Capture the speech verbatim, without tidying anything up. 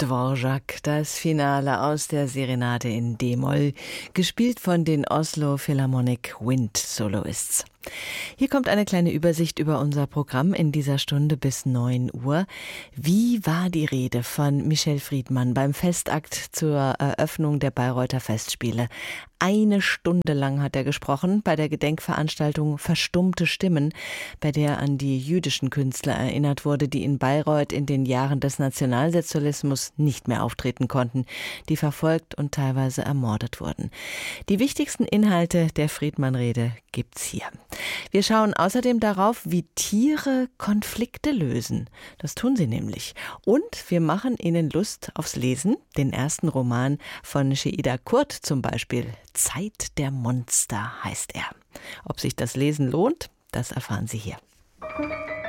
Dvorak, das Finale aus der Serenade in D-Moll, gespielt von den Oslo Philharmonic Wind Soloists. Hier kommt eine kleine Übersicht über unser Programm in dieser Stunde bis neun Uhr. Wie war die Rede von Michel Friedmann beim Festakt zur Eröffnung der Bayreuther Festspiele? Eine Stunde lang hat er gesprochen bei der Gedenkveranstaltung Verstummte Stimmen, bei der an die jüdischen Künstler erinnert wurde, die in Bayreuth in den Jahren des Nationalsozialismus nicht mehr auftreten konnten, die verfolgt und teilweise ermordet wurden. Die wichtigsten Inhalte der Friedmann-Rede gibt's hier. Wir schauen außerdem darauf, wie Tiere Konflikte lösen. Das tun sie nämlich. Und wir machen Ihnen Lust aufs Lesen. Den ersten Roman von Sheida Kurt zum Beispiel. Zeit der Monster heißt er. Ob sich das Lesen lohnt, das erfahren Sie hier.